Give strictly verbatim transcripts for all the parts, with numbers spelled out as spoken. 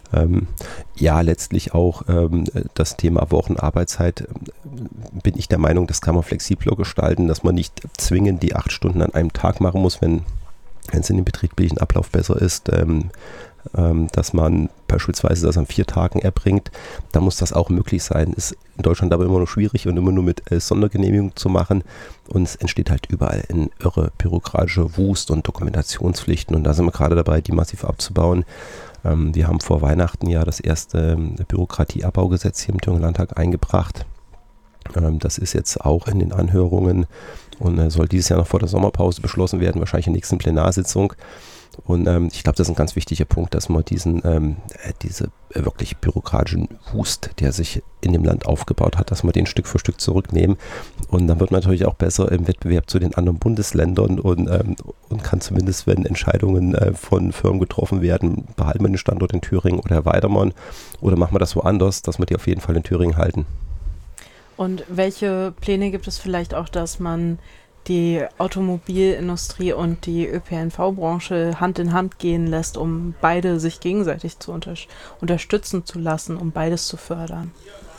Ähm, ja, letztlich auch ähm, das Thema Wochenarbeitszeit, ähm, bin ich der Meinung, das kann man flexibler gestalten, dass man nicht zwingend die acht Stunden an einem Tag machen muss, wenn wenn es in dem betrieblichen Ablauf besser ist, ähm, ähm, dass man beispielsweise das an vier Tagen erbringt, da muss das auch möglich sein. Ist in Deutschland aber immer noch schwierig und immer nur mit äh, Sondergenehmigung zu machen und es entsteht halt überall ein irre bürokratischer Wust und Dokumentationspflichten und da sind wir gerade dabei, die massiv abzubauen. Ähm, wir haben vor Weihnachten ja das erste ähm, Bürokratieabbaugesetz hier im Thüringer Landtag eingebracht. Ähm, das ist jetzt auch in den Anhörungen und äh, soll dieses Jahr noch vor der Sommerpause beschlossen werden, wahrscheinlich in der nächsten Plenarsitzung. Und ähm, ich glaube, das ist ein ganz wichtiger Punkt, dass man diesen, ähm, äh, diese äh, wirklich bürokratischen Wust, der sich in dem Land aufgebaut hat, dass wir den Stück für Stück zurücknehmen. Und dann wird man natürlich auch besser im Wettbewerb zu den anderen Bundesländern und, ähm, und kann zumindest, wenn Entscheidungen äh, von Firmen getroffen werden, behalten wir den Standort in Thüringen oder erweitern wir ihn oder machen wir das woanders, dass wir die auf jeden Fall in Thüringen halten. Und welche Pläne gibt es vielleicht auch, dass man die Automobilindustrie und die Ö P N V-Branche Hand in Hand gehen lässt, um beide sich gegenseitig zu unter- unterstützen zu lassen, um beides zu fördern?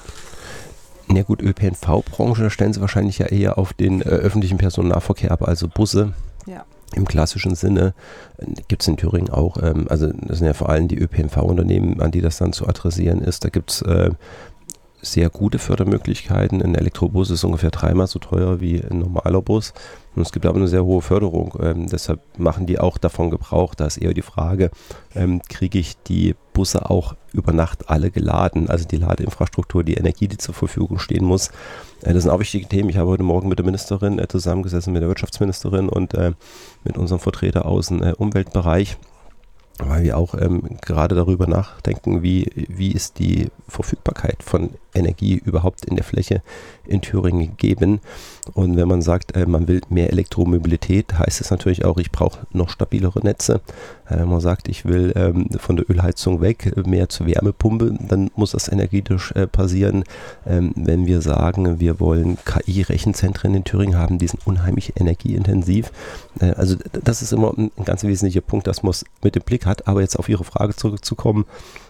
Ja gut, Ö P N V-Branche stellen sie wahrscheinlich ja eher auf den äh, öffentlichen Personennahverkehr ab, also Busse. Ja. Im klassischen Sinne gibt es in Thüringen auch, ähm, also das sind ja vor allem die Ö P N V-Unternehmen, an die das dann zu adressieren ist. Da gibt es äh, sehr gute Fördermöglichkeiten. Ein Elektrobus ist ungefähr dreimal so teuer wie ein normaler Bus. Und es gibt aber eine sehr hohe Förderung. Ähm, deshalb machen die auch davon Gebrauch. Da ist eher die Frage, ähm, kriege ich die Busse auch über Nacht alle geladen? Also die Ladeinfrastruktur, die Energie, die zur Verfügung stehen muss. Äh, das sind auch wichtige Themen. Ich habe heute Morgen mit der Ministerin äh, zusammengesessen, mit der Wirtschaftsministerin und äh, mit unserem Vertreter aus dem äh, Umweltbereich, weil wir auch ähm, gerade darüber nachdenken, wie, wie ist die Verfügbarkeit von Energie überhaupt in der Fläche in Thüringen gegeben. Und wenn man sagt, äh, man will mehr Elektromobilität, heißt es natürlich auch, ich brauche noch stabilere Netze. Äh, wenn man sagt, ich will ähm, von der Ölheizung weg, mehr zur Wärmepumpe, dann muss das energetisch äh, passieren. Ähm, wenn wir sagen, wir wollen K I-Rechenzentren in Thüringen haben, die sind unheimlich energieintensiv. Äh, also das ist immer ein, ein ganz wesentlicher Punkt, dass man es mit dem Blick hat. Aber jetzt auf Ihre Frage zurückzukommen,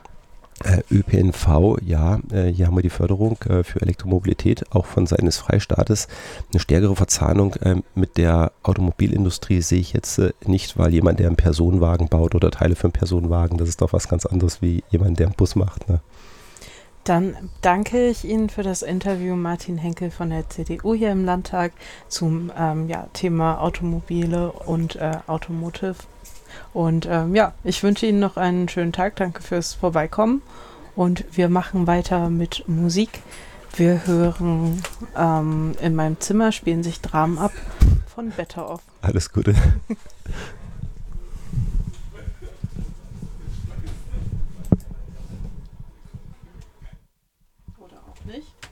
Äh, Ö P N V, ja, äh, hier haben wir die Förderung äh, für Elektromobilität, auch von Seiten des Freistaates. Eine stärkere Verzahnung äh, mit der Automobilindustrie sehe ich jetzt äh, nicht, weil jemand, der einen Personenwagen baut oder Teile für einen Personenwagen, das ist doch was ganz anderes wie jemand, der einen Bus macht. Ne? Dann danke ich Ihnen für das Interview, Martin Henkel von der C D U hier im Landtag zum ähm, ja, Thema Automobile und äh, Automotive. Und ähm, ja, ich wünsche Ihnen noch einen schönen Tag. Danke fürs Vorbeikommen. Und wir machen weiter mit Musik. Wir hören ähm, In meinem Zimmer spielen sich Dramen ab von Better Off. Alles Gute. Oder auch nicht.